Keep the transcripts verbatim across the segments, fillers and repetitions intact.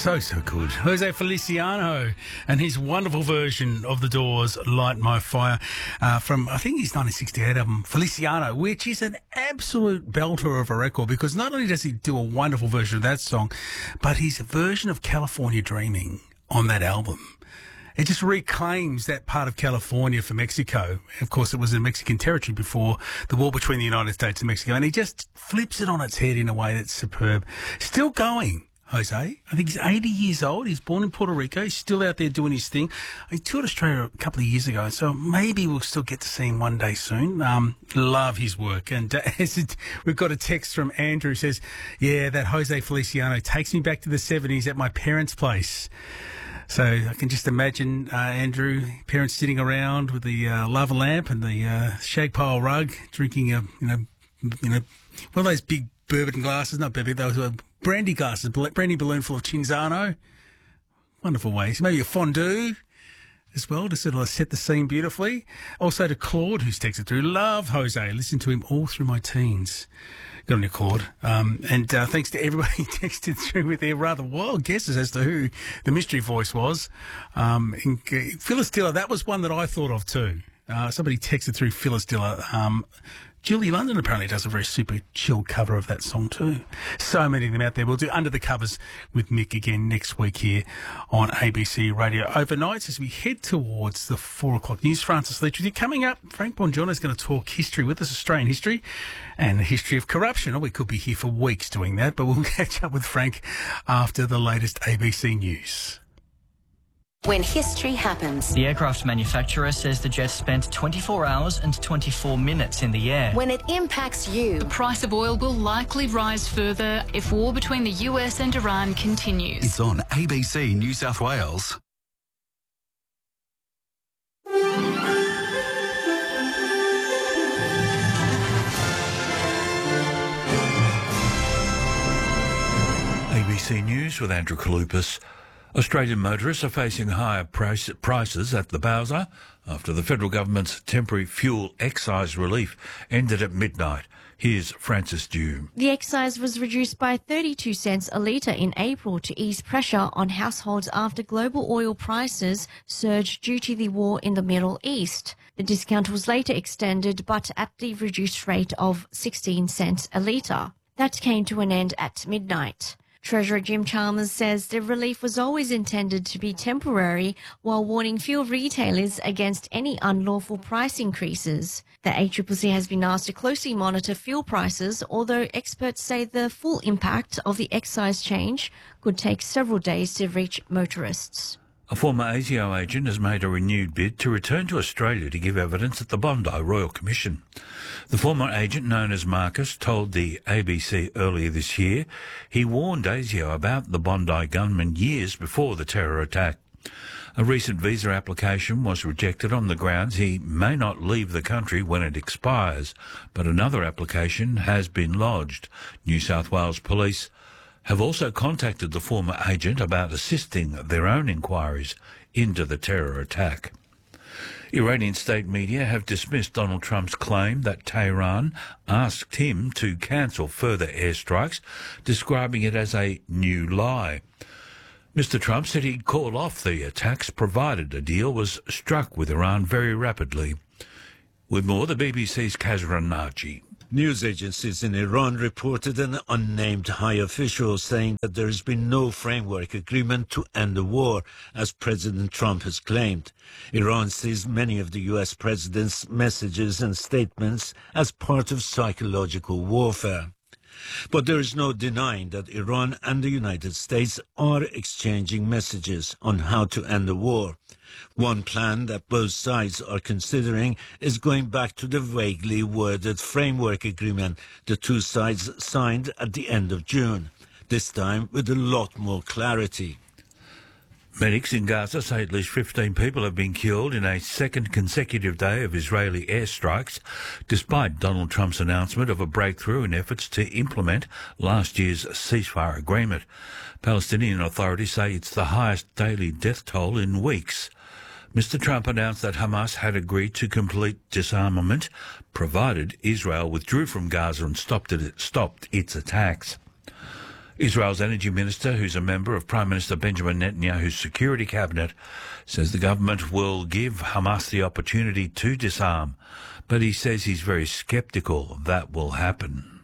So, so good. Jose Feliciano and his wonderful version of The Doors' Light My Fire uh, from, I think, his nineteen sixty-eight album, Feliciano, which is an absolute belter of a record because not only does he do a wonderful version of that song, but his version of California Dreaming on that album. It just reclaims that part of California for Mexico. Of course, it was in Mexican territory before the war between the United States and Mexico, and he just flips it on its head in a way that's superb. Still going. Jose, I think he's eighty years old. He's born in Puerto Rico. He's still out there doing his thing. He toured Australia a couple of years ago, so maybe we'll still get to see him one day soon. Um, love his work. And uh, we've got a text from Andrew who says, yeah, that Jose Feliciano takes me back to the seventies at my parents' place. So I can just imagine uh, Andrew, parents sitting around with the uh, lava lamp and the uh, shag pile rug, drinking a, you know, you know, one of those big bourbon glasses, not bourbon, those were brandy glasses, brandy balloon full of Cinzano. Wonderful ways. Maybe a fondue as well to sort of set the scene beautifully. Also to Claude, who's texted through. Love Jose. Listen to him all through my teens. Good on you, Claude. Um, and uh, thanks to everybody who texted through with their rather wild guesses as to who the mystery voice was. Um, in, uh, Phyllis Diller, that was one that I thought of too. Uh, somebody texted through Phyllis Diller. Um, Julie London apparently does a very super chill cover of that song too. So many of them out there. We'll do Under the Covers with Mick again next week here on A B C Radio Overnights as we head towards the four o'clock news. Francis Leach with you. Coming up, Frank Bongiorno is going to talk history with us, Australian history and the history of corruption. Oh, we could be here for weeks doing that, but we'll catch up with Frank after the latest A B C News. When history happens. The aircraft manufacturer says the jet spent twenty-four hours and twenty-four minutes in the air. When it impacts you. The price of oil will likely rise further if war between the U S and Iran continues. It's on A B C New South Wales. A B C News with Andrew Kalupas. Australian motorists are facing higher price, prices at the Bowser after the federal government's temporary fuel excise relief ended at midnight. Here's Francis Dew. The excise was reduced by thirty-two cents a litre in April to ease pressure on households after global oil prices surged due to the war in the Middle East. The discount was later extended, but at the reduced rate of sixteen cents a litre. That came to an end at midnight. Treasurer Jim Chalmers says the relief was always intended to be temporary, while warning fuel retailers against any unlawful price increases. The A C C C has been asked to closely monitor fuel prices, although experts say the full impact of the excise change could take several days to reach motorists. A former A S I O agent has made a renewed bid to return to Australia to give evidence at the Bondi Royal Commission. The former agent, known as Marcus, told the A B C earlier this year he warned A S I O about the Bondi gunman years before the terror attack. A recent visa application was rejected on the grounds he may not leave the country when it expires, but another application has been lodged. New South Wales Police have also contacted the former agent about assisting their own inquiries into the terror attack. Iranian state media have dismissed Donald Trump's claim that Tehran asked him to cancel further airstrikes, describing it as a new lie. Mister Trump said he'd call off the attacks provided a deal was struck with Iran very rapidly. With more, the B B C's Kazran Naji. News agencies in Iran reported an unnamed high official saying that there has been no framework agreement to end the war, as President Trump has claimed. Iran sees many of the U S president's messages and statements as part of psychological warfare. But there is no denying that Iran and the United States are exchanging messages on how to end the war. One plan that both sides are considering is going back to the vaguely worded framework agreement the two sides signed at the end of June, this time with a lot more clarity. Medics in Gaza say at least fifteen people have been killed in a second consecutive day of Israeli airstrikes, despite Donald Trump's announcement of a breakthrough in efforts to implement last year's ceasefire agreement. Palestinian authorities say it's the highest daily death toll in weeks. Mister Trump announced that Hamas had agreed to complete disarmament, provided Israel withdrew from Gaza and stopped, it, stopped its attacks. Israel's energy minister, who's a member of Prime Minister Benjamin Netanyahu's security cabinet, says the government will give Hamas the opportunity to disarm, but he says he's very sceptical that will happen.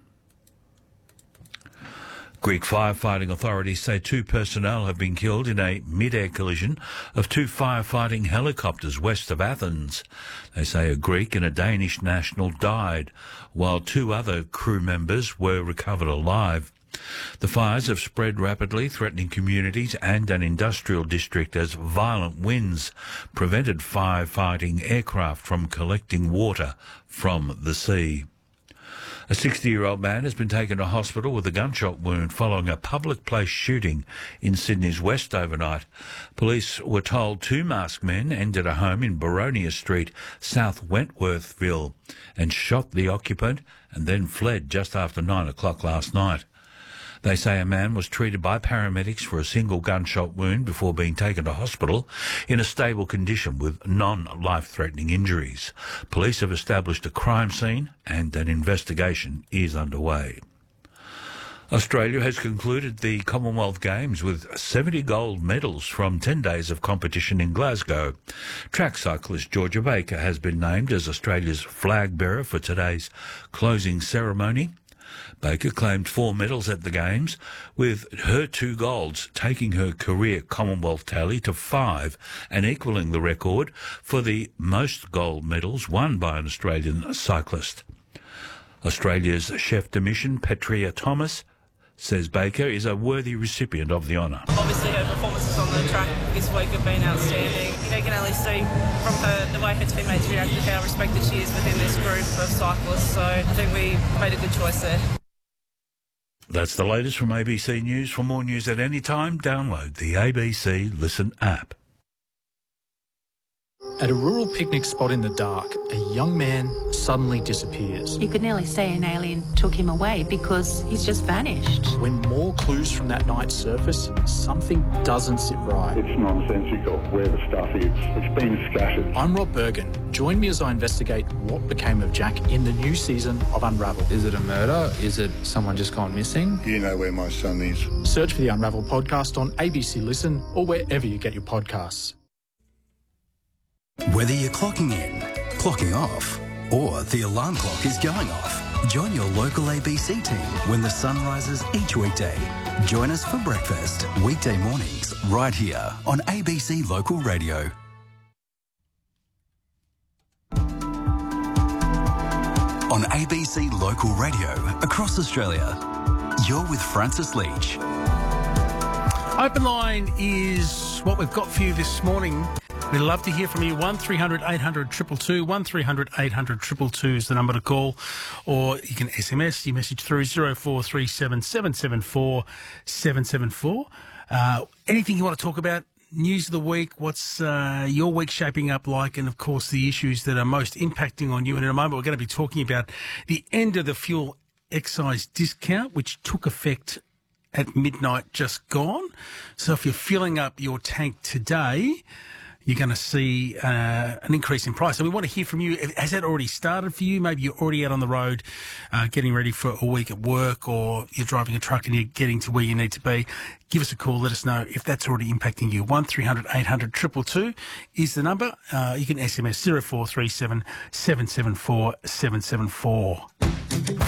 Greek firefighting authorities say two personnel have been killed in a mid-air collision of two firefighting helicopters west of Athens. They say a Greek and a Danish national died, while two other crew members were recovered alive. The fires have spread rapidly, threatening communities and an industrial district as violent winds prevented firefighting aircraft from collecting water from the sea. A sixty-year-old man has been taken to hospital with a gunshot wound following a public place shooting in Sydney's west overnight. Police were told two masked men entered a home in Baronia Street, South Wentworthville, and shot the occupant and then fled just after nine o'clock last night. They say a man was treated by paramedics for a single gunshot wound before being taken to hospital in a stable condition with non-life-threatening injuries. Police have established a crime scene and an investigation is underway. Australia has concluded the Commonwealth Games with seventy gold medals from ten days of competition in Glasgow. Track cyclist Georgia Baker has been named as Australia's flag bearer for today's closing ceremony. Baker claimed four medals at the Games, with her two golds taking her career Commonwealth tally to five and equalling the record for the most gold medals won by an Australian cyclist. Australia's chef de mission, Petria Thomas, says Baker is a worthy recipient of the honour. Obviously her performances on the track this week have been outstanding. You can only see from her the way her teammates reacted how respected she is within this group of cyclists, so I think we made a good choice there. That's the latest from A B C News. For more news at any time, download the A B C Listen app. At a rural picnic spot in the dark, a young man suddenly disappears. You could nearly say an alien took him away because he's just vanished. When more clues from that night surface, something doesn't sit right. It's nonsensical where the stuff is. It's been scattered. I'm Rob Bergen. Join me as I investigate what became of Jack in the new season of Unravel. Is it a murder? Is it someone just gone missing? You know where my son is. Search for the Unravel podcast on A B C Listen or wherever you get your podcasts. Whether you're clocking in, clocking off, or the alarm clock is going off, join your local A B C team when the sun rises each weekday. Join us for breakfast, weekday mornings, right here on A B C Local Radio. On A B C Local Radio across Australia, you're with Francis Leach. Open line is what we've got for you this morning. We'd love to hear from you. one three hundred eight hundred two two two, one three hundred eight hundred two two two is the number to call, or you can S M S your message through zero four three seven seven seven four seven seven four. Uh, anything you want to talk about, news of the week, what's uh, your week shaping up like, and of course the issues that are most impacting on you. And in a moment we're going to be talking about the end of the fuel excise discount, which took effect at midnight just gone. So if you're filling up your tank today, you're going to see uh, an increase in price. So we want to hear from you. Has that already started for you? Maybe you're already out on the road uh, getting ready for a week at work, or you're driving a truck and you're getting to where you need to be. Give us a call. Let us know if that's already impacting you. one three hundred eight hundred two two two is the number. Uh, you can S M S zero four three seven seven seven four seven seven four.